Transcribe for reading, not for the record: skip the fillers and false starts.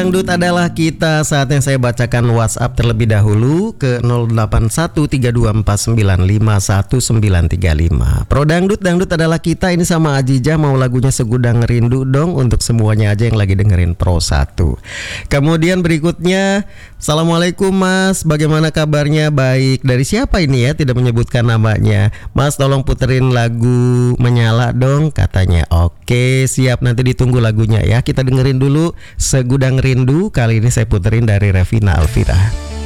Dangdut adalah kita. Saatnya saya bacakan WhatsApp terlebih dahulu ke 081324951935. Pro Dangdut, Dangdut adalah kita. Ini sama Ajijah mau lagunya Segudang Rindu dong untuk semuanya aja yang lagi dengerin Pro 1. Kemudian berikutnya, Assalamualaikum Mas, bagaimana kabarnya? Baik. Dari siapa ini ya? Tidak menyebutkan namanya. Mas tolong puterin lagu Menyala dong katanya. Oke, siap, nanti ditunggu lagunya ya. Kita dengerin dulu Segudang Rindu. Kali ini saya puterin dari Revina Alvira.